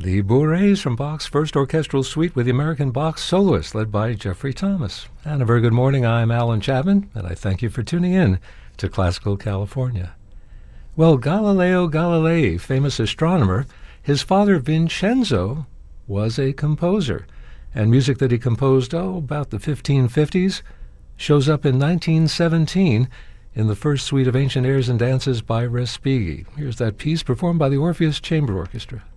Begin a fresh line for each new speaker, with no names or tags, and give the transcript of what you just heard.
The Bourrées from Bach's First Orchestral Suite with the American Bach Soloist, led by Jeffrey Thomas. And a very good morning. I'm Alan Chapman, and I thank you for tuning in to Classical California. Well, Galileo Galilei, famous astronomer, his father Vincenzo was a composer, and music that he composed, about the 1550s, shows up in 1917 in the first suite of Ancient Airs and Dances by Respighi. Here's that piece performed by the Orpheus Chamber Orchestra.